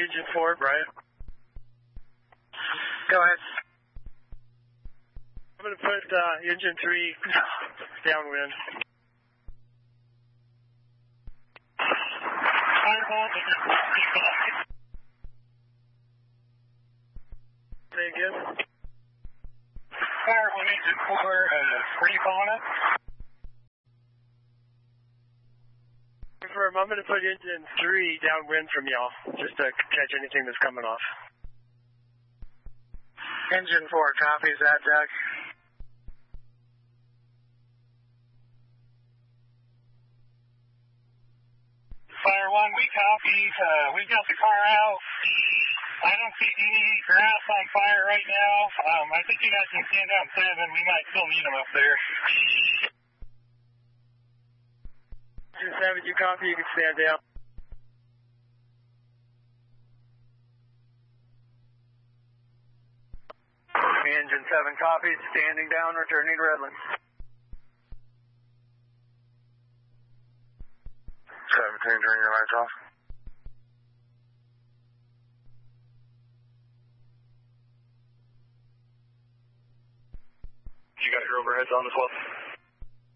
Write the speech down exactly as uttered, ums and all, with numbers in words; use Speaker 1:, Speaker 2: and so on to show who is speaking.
Speaker 1: Engine four, Brian.
Speaker 2: Go ahead.
Speaker 1: I'm going to put uh, engine three downwind. Say again?
Speaker 2: Fire one engine four, uh, brief on it.
Speaker 1: Confirm, I'm going to put engine three downwind from y'all, just to catch anything that's coming off.
Speaker 2: Engine four, copies that, Doug. Fire one, we copy. Uh, we got the car out. I don't see any grass on fire right now. Um, I think you guys can stand down seven. We might still need them up there.
Speaker 1: Engine seven, you copy, you can stand down.
Speaker 2: Engine seven copies, standing down, returning to Redlands. seventeen, turn your lights off. You got your overheads on as well?